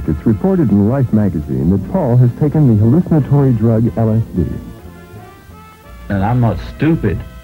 it's reported in Life magazine that Paul has taken the hallucinatory drug LSD. And I'm not stupid.